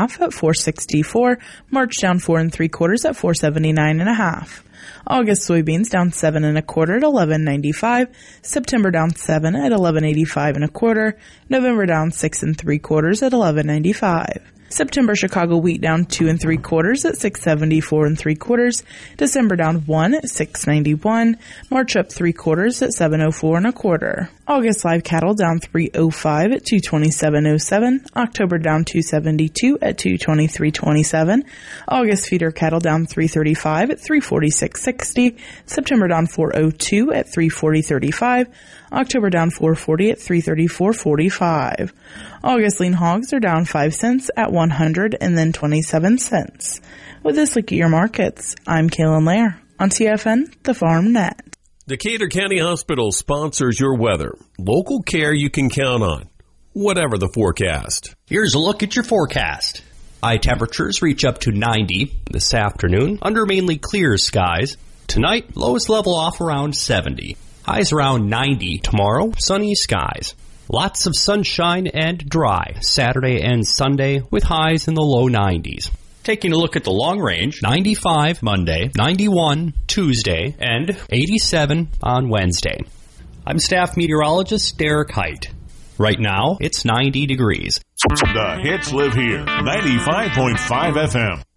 half at 464. March down 4 3/4 at 479 and a half. August soybeans down 7 1/4 at 11.95. September down 7 at 11.85 1/4. November down 6 3/4 at 11.95. September Chicago wheat down 2 3/4 at 674 3/4. December down 1 at 691. March up 3/4 at 704 1/4. August live cattle down 305 at 227.07. October down 272 at 223.27. August feeder cattle down 335 at 346.60. September down 402 at 340.35. October down 440 at 334.45. August lean hogs are down 5 cents at 100 and then 27 cents. With this look at your markets, I'm Kaylin Lair on TFN, the Farm Net. Decatur County Hospital sponsors your weather. Local care you can count on, whatever the forecast. Here's a look at your forecast. High temperatures reach up to 90 this afternoon under mainly clear skies. Tonight, lowest level off around 70. Highs around 90 tomorrow, sunny skies. Lots of sunshine and dry Saturday and Sunday with highs in the low 90s. Taking a look at the long range, 95 Monday, 91 Tuesday, and 87 on Wednesday. I'm staff meteorologist Derek Height. Right now, it's 90 degrees. The hits live here. 95.5 FM.